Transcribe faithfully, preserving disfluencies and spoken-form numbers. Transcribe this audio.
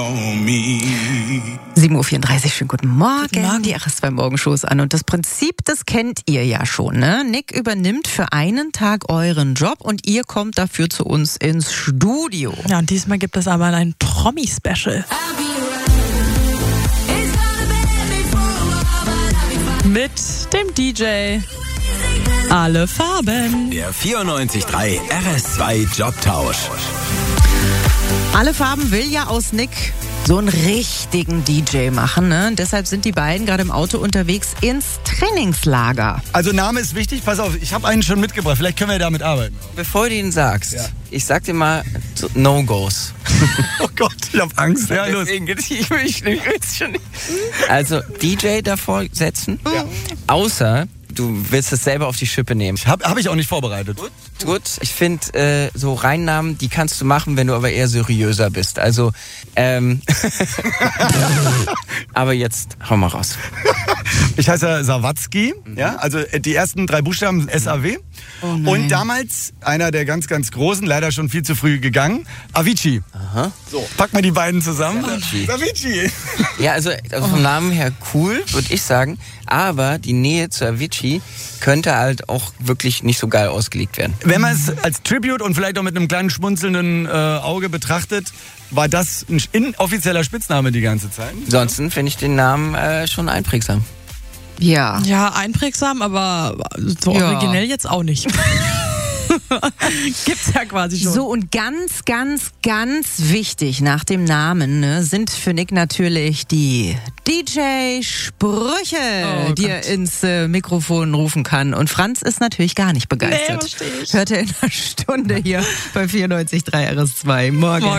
sieben Uhr vierunddreißig, schönen guten Morgen. Guten Morgen. Die R S zwei Morgenshows an. Und das Prinzip, das kennt ihr ja schon, ne? Nick übernimmt für einen Tag euren Job und ihr kommt dafür zu uns ins Studio. Ja, und diesmal gibt es aber ein Promi-Special. Mit dem D J Alle Farben. Der vierundneunzig Komma drei R S zwei Jobtausch. Alle Farben will ja aus Nick so einen richtigen D J machen, ne? Und deshalb sind die beiden gerade im Auto unterwegs ins Trainingslager. Also Name ist wichtig, pass auf, ich habe einen schon mitgebracht, vielleicht können wir damit arbeiten. Bevor du ihn sagst, Ja. ich sag dir mal so No-Gos. Oh Gott, ich habe Angst. Ja, los. Deswegen, ich will ich will's schon nicht. Also D J davor setzen, Ja. außer du willst es selber auf die Schippe nehmen. Habe hab ich auch nicht vorbereitet. Gut, ich finde, äh, so Reinnamen, die kannst du machen, wenn du aber eher seriöser bist. Also, ähm, aber jetzt hau mal raus. Ich heiße Sawatzki, ja, also die ersten drei Buchstaben S A W. Oh nein. Und damals einer der ganz, ganz Großen, leider schon viel zu früh gegangen, Avicii. Aha. So, pack mal die beiden zusammen. Avicii. Avicii. Ja, also, also vom Namen her cool, würde ich sagen. Aber die Nähe zu Avicii könnte halt auch wirklich nicht so geil ausgelegt werden. Wenn man es als Tribute und vielleicht auch mit einem kleinen schmunzelnden äh, Auge betrachtet, war das ein inoffizieller Spitzname die ganze Zeit. Ansonsten finde ich den Namen äh, schon einprägsam. Ja. Ja, einprägsam, aber so Ja. originell jetzt auch nicht. Gibt's ja quasi schon. So, und ganz, ganz, ganz wichtig nach dem Namen, ne, sind für Nick natürlich die D J-Sprüche, Oh die er ins äh, Mikrofon rufen kann. Und Franz ist natürlich gar nicht begeistert. Nee, versteh ich. Hört er in einer Stunde hier bei vierundneunzig Komma drei R S zwei. Morgen. Morgen.